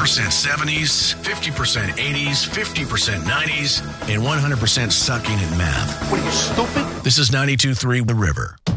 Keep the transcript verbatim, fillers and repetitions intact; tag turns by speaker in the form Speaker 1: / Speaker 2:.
Speaker 1: percent seventies, fifty percent eighties, fifty percent nineties, and one hundred percent sucking in math.
Speaker 2: What are you, stupid?
Speaker 1: This is ninety-two point three The River.